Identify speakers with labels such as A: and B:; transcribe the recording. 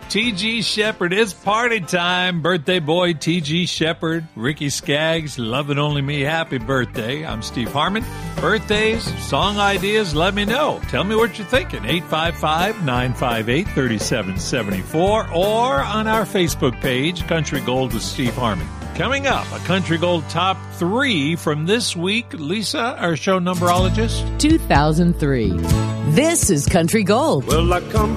A: T.G. Shepherd, it's party time. Birthday boy T.G. Shepherd, Ricky Skaggs, Love It Only Me, happy birthday. I'm Steve Harmon. Birthdays, song ideas, let me know. Tell me what you're thinking. 855-958-3774 or on our Facebook page, Country Gold with Steve Harmon. Coming up, a Country Gold Top 3 from this week. Lisa, our show numberologist.
B: 2003. This is Country Gold.
C: Well, I come